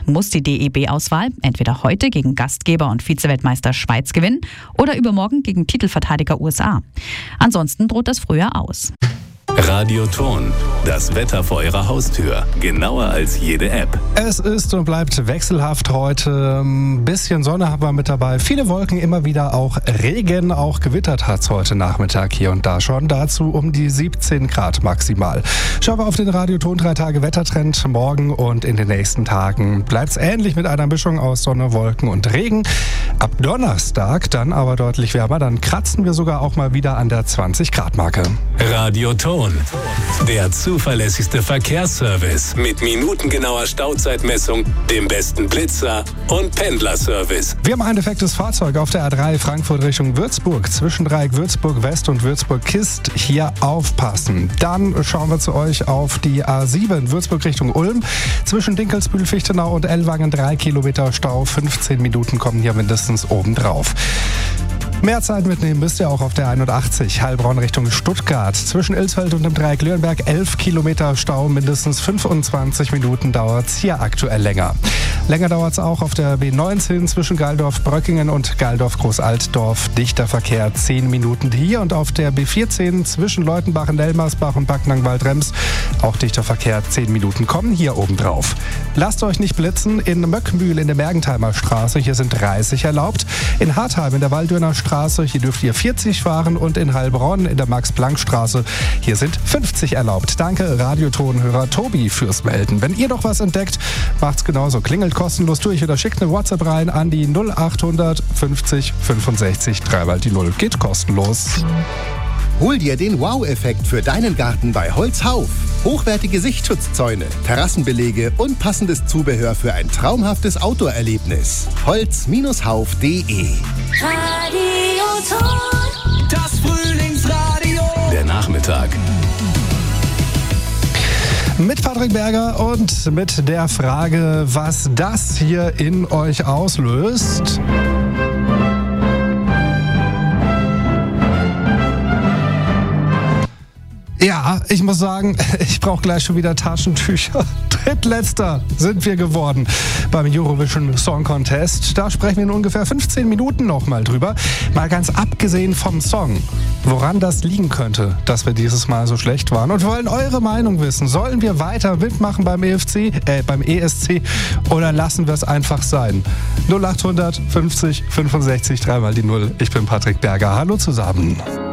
muss die DEB-Auswahl entweder heute gegen Gastgeber und Vizeweltmeister Schweiz gewinnen oder übermorgen gegen Titelverteidiger USA. Ansonsten droht das Frühjahr aus. Radioton, das Wetter vor Ihrer Haustür. Genauer als jede App. Es ist und bleibt wechselhaft heute. Ein bisschen Sonne haben wir mit dabei. Viele Wolken, immer wieder auch Regen. Auch gewittert hat es heute Nachmittag hier und da schon. Dazu um die 17 Grad maximal. Schauen wir auf den Radioton 3 Tage Wettertrend. Morgen und in den nächsten Tagen bleibt es ähnlich mit einer Mischung aus Sonne, Wolken und Regen. Ab Donnerstag dann aber deutlich wärmer. Dann kratzen wir sogar auch mal wieder an der 20-Grad-Marke. Radioton, der zuverlässigste Verkehrsservice mit minutengenauer Stauzeitmessung, dem besten Blitzer und Pendlerservice. Wir haben ein defektes Fahrzeug auf der A3 Frankfurt Richtung Würzburg. Zwischen Dreieck Würzburg West und Würzburg Kist. Hier aufpassen. Dann schauen wir zu euch auf die A7 Würzburg Richtung Ulm. Zwischen Dinkelsbühl, Fichtenau und Ellwangen 3 Kilometer Stau. 15 Minuten kommen hier mindestens obendrauf. Mehr Zeit mitnehmen müsst ihr auch auf der 81 Heilbronn Richtung Stuttgart. Zwischen Ilsfeld und dem Dreieck Löhrenberg 11 Kilometer Stau, mindestens 25 Minuten dauert es hier aktuell länger. Länger dauert es auch auf der B19 zwischen Geildorf-Bröckingen und Geildorf-Großaltdorf. Dichter Verkehr 10 Minuten hier und auf der B14 zwischen Leutenbach-Nelmersbach und Backnang-Waldrems auch dichter Verkehr 10 Minuten kommen hier oben drauf. Lasst euch nicht blitzen in Möckmühl in der Mergentheimer Straße, hier sind 30 erlaubt. In Hartheim in der Waldürner Straße, hier dürft ihr 40 fahren und in Heilbronn in der Max-Planck-Straße, hier sind 50 erlaubt. Danke Radiotonhörer Tobi fürs Melden. Wenn ihr noch was entdeckt, macht's genauso. Klingelt kostenlos durch oder schickt eine WhatsApp rein an die 0800 50 65 3 die 0. Geht kostenlos. Hol dir den Wow-Effekt für deinen Garten bei Holzhauf. Hochwertige Sichtschutzzäune, Terrassenbelege und passendes Zubehör für ein traumhaftes Outdoor-Erlebnis. Holz-hauf.de. Radioton. Das Frühlingsradio. Der Nachmittag. Mit Patrick Berger und mit der Frage, was das hier in euch auslöst. Ja, ich muss sagen, ich brauche gleich schon wieder Taschentücher. Drittletzter sind wir geworden beim Eurovision Song Contest. Da sprechen wir in ungefähr 15 Minuten nochmal drüber. Mal ganz abgesehen vom Song, woran das liegen könnte, dass wir dieses Mal so schlecht waren. Und wir wollen eure Meinung wissen. Sollen wir weiter mitmachen beim ESC oder lassen wir es einfach sein? 0800 50 65 3 die 0. Ich bin Patrick Berger. Hallo zusammen.